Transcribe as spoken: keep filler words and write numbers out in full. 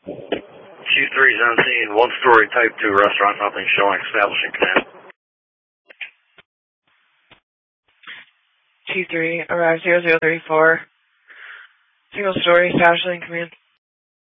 Q three is on scene, one-story type two restaurant, nothing showing, establishing command. Q three, arrive zero zero three four, single story, establishing command.